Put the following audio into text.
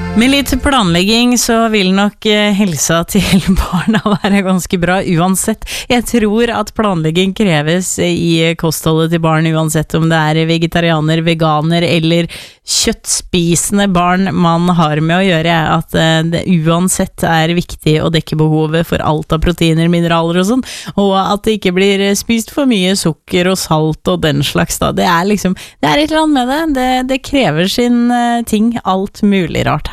Med litt planlegging så vil nok helsa til barna være ganske bra uansett. Jeg tror at planlegging kreves i kostholdet til barn uansett om det er vegetarianer, veganer eller kjøttspisende barn man har med å gjøre. At det uansett er viktig å dekke behovet for alt av proteiner, mineraler og sånn, og at det ikke blir spist for mye sukker og salt og den slags da. Det er et eller annet med det. Det krever sin ting, alt mulig rart.